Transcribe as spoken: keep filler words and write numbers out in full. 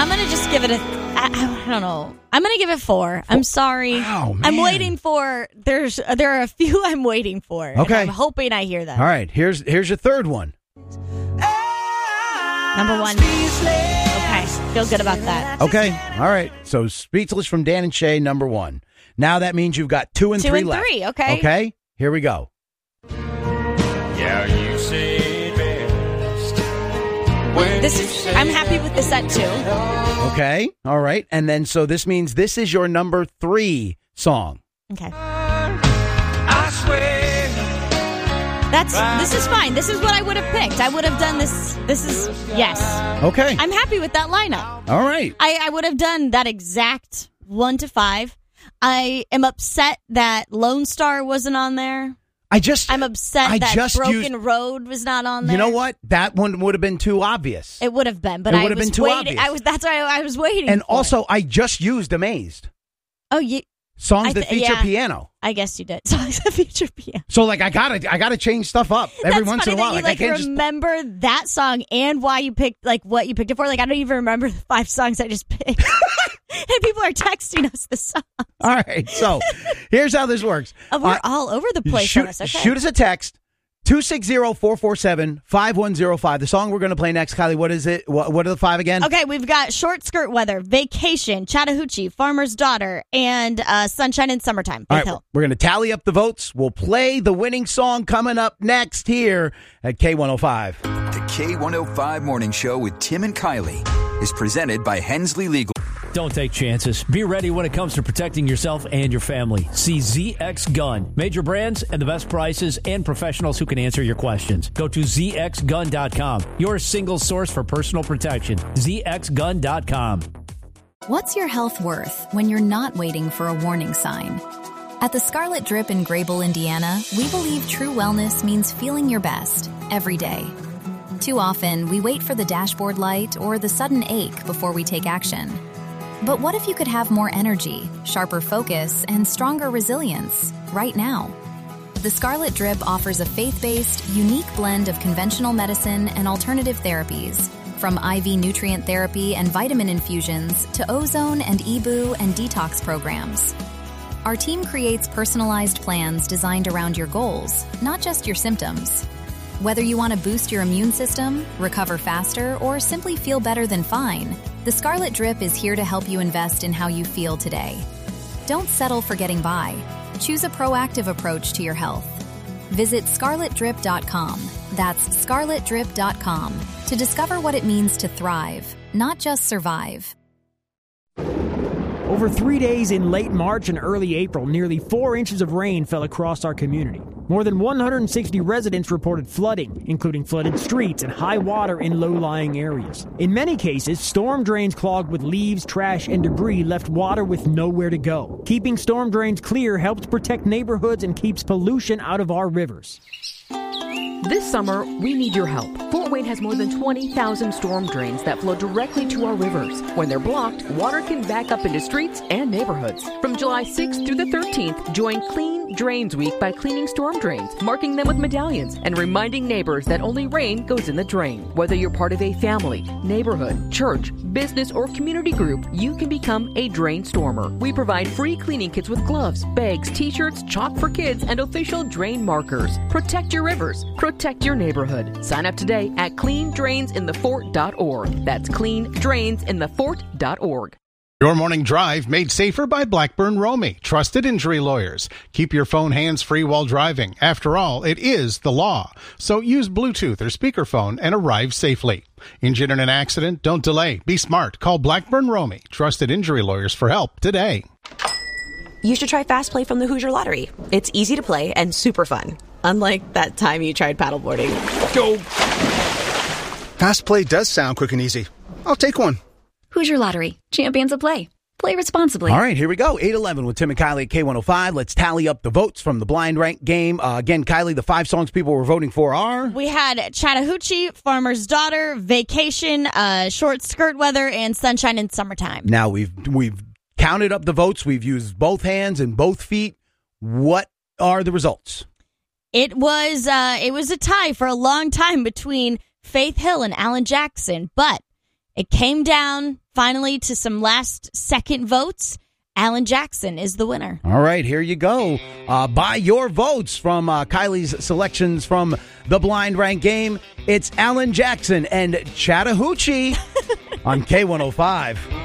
I'm going to just give it a, I, I don't know. I'm going to give it four. I'm sorry. Wow, man. I'm waiting for, there's, there are a few I'm waiting for. Okay. And I'm hoping I hear them. All right, here's here's your third one. Number one. Okay, feel good about that. Okay, all right. So Speechless from Dan and Shay, number one. Now that means you've got two and Two three and left. three, okay. Okay, here we go. Yeah, you say it best. When This you is, say I'm happy with the set too. Okay, all right. And then so this means this is your number three song. Okay. I swear. That's, this is fine. This is what I would have picked. I would have done this. This is, yes. Okay, I'm happy with that lineup. all right. I, I would have done that exact one to five. I am upset that Lone Star wasn't on there. I just, I'm upset I that just Broken used- Road was not on there. you know what? That one would have been too obvious. It would have been, but It I would have was been too waiting. obvious. I was. That's why I was waiting. And for also, it. I just used Amazed. oh, you, Songs I that th- feature yeah. piano. I guess you did. Songs that feature piano. So like I gotta I gotta change stuff up every That's once funny in a while. that you Like, like, I can't just remember that song and why you picked like what you picked it for. Like I don't even remember the five songs I just picked. And people are texting us the song. All right. So here's how this works. Oh, we're Uh, all over the place shoot, on this. Okay. shoot us a text. two six zero, four four seven, five one zero five. The song we're going to play next, Kylie, what is it? What, what are the five again? Okay, we've got Short Skirt Weather, Vacation, Chattahoochee, Farmer's Daughter, and uh, Sunshine in Summertime. All Faith right, Hill. we're going to tally up the votes. We'll play the winning song coming up next here at K one oh five. The K one oh five Morning Show with Tim and Kylie is presented by Hensley Legal. Don't take chances. Be ready when it comes to protecting yourself and your family. See Z X Gun. Major brands and the best prices and professionals who can answer your questions. Go to Z X gun dot com. Your single source for personal protection. Z X gun dot com. What's your health worth when you're not waiting for a warning sign? At the Scarlet Drip in Grable, Indiana, we believe true wellness means feeling your best every day. Too often, we wait for the dashboard light or the sudden ache before we take action. But what if you could have more energy, sharper focus, and stronger resilience right now? The Scarlet Drip offers a faith-based, unique blend of conventional medicine and alternative therapies, from I V nutrient therapy and vitamin infusions to ozone and E B U and detox programs. Our team creates personalized plans designed around your goals, not just your symptoms. Whether you want to boost your immune system, recover faster, or simply feel better than fine, the Scarlet Drip is here to help you invest in how you feel today. Don't settle for getting by. Choose a proactive approach to your health. Visit scarlet drip dot com. That's scarlet drip dot com to discover what it means to thrive, not just survive. Over three days in late March and early April, nearly four inches of rain fell across our community. More than one hundred sixty residents reported flooding, including flooded streets and high water in low-lying areas. In many cases, storm drains clogged with leaves, trash, and debris left water with nowhere to go. Keeping storm drains clear helps protect neighborhoods and keeps pollution out of our rivers. This summer, we need your help. Fort Wayne has more than twenty thousand storm drains that flow directly to our rivers. When they're blocked, water can back up into streets and neighborhoods. From July sixth through the thirteenth, join Clean Drains Week by cleaning storm drains, marking them with medallions, and reminding neighbors that only rain goes in the drain. Whether you're part of a family, neighborhood, church, business, or community group, you can become a drain stormer. We provide free cleaning kits with gloves, bags, t-shirts, chalk for kids, and official drain markers. Protect your rivers. Protect your neighborhood. Sign up today at clean drains in the fort dot org. That's clean drains in the fort dot org. Your morning drive made safer by Blackburn Romey, trusted injury lawyers. Keep your phone hands-free while driving. After all, it is the law. So use Bluetooth or speakerphone and arrive safely. Injured in an accident? Don't delay. Be smart. Call Blackburn Romey, trusted injury lawyers, for help today. You should try Fast Play from the Hoosier Lottery. It's easy to play and super fun. Unlike that time you tried paddleboarding. Go! Fast Play does sound quick and easy. I'll take one. Hoosier Lottery. Champions of play. Play responsibly. All right, here we go. eight eleven with Tim and Kylie at K one oh five. Let's tally up the votes from the blind rank game. Uh, again, Kylie, the five songs people were voting for are... We had Chattahoochee, Farmer's Daughter, Vacation, uh, Short Skirt Weather, and Sunshine in Summertime. Now, we've we've counted up the votes. We've used both hands and both feet. What are the results? It was uh, it was a tie for a long time between Faith Hill and Alan Jackson, but It came down finally to some last second votes. Alan Jackson is the winner. All right, here you go. Uh, by your votes from uh, Kylie's selections from the Blind Rank game, it's Alan Jackson and Chattahoochee on K one oh five.